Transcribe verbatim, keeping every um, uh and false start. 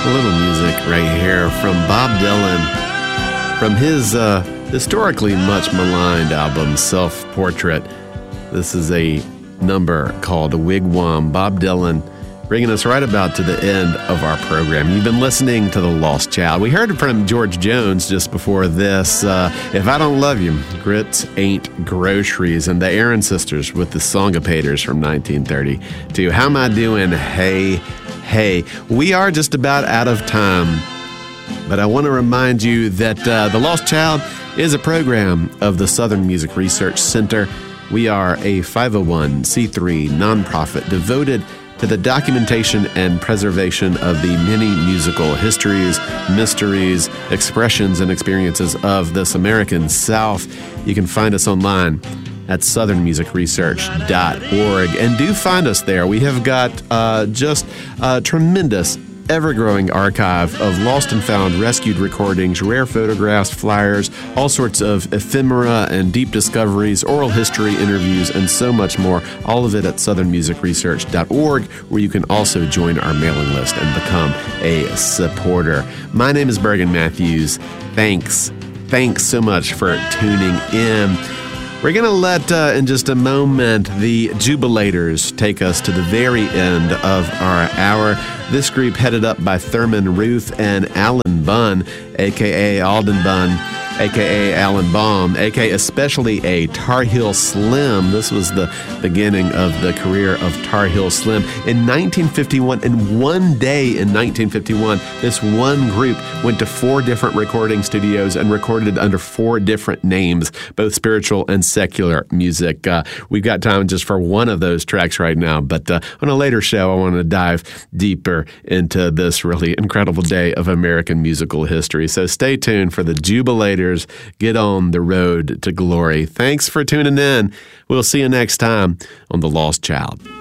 A little music right here from Bob Dylan from his uh, historically much maligned album, Self-Portrait. This is a number called Wigwam. Bob Dylan bringing us right about to the end of our program. You've been listening to The Lost Child. We heard from George Jones just before this. Uh, If I Don't Love You, Grits Ain't Groceries, and the Aaron Sisters with the Songapaters from nineteen thirty-two. How am I doing? Hey, hey. We are just about out of time, but I want to remind you that uh, The Lost Child is a program of the Southern Music Research Center. We are a five oh one c three nonprofit devoted to the documentation and preservation of the many musical histories, mysteries, expressions, and experiences of this American South. You can find us online at southern music research dot org. And do find us there. We have got uh, just a tremendous ever-growing archive of lost and found rescued recordings, rare photographs, flyers, all sorts of ephemera and deep discoveries, oral history, interviews, and so much more. All of it at southern music research dot org, where you can also join our mailing list and become a supporter. My name is Bergen Matthews. Thanks. Thanks so much for tuning in. We're going to let, uh, in just a moment, the Jubilators take us to the very end of our hour. This group headed up by Thurman Ruth and Alan Bunn, a k a. Alden Bunn, a k a. Alan Baum, a k a especially a Tar Heel Slim. This was the beginning of the career of Tar Heel Slim. In nineteen fifty-one, in one day in nineteen fifty-one, this one group went to four different recording studios and recorded under four different names, both spiritual and secular music. Uh, we've got time just for one of those tracks right now, but uh, on a later show, I want to dive deeper into this really incredible day of American musical history. So stay tuned for the Jubilators. Get on the road to glory. Thanks for tuning in. We'll see you next time on The Lost Child.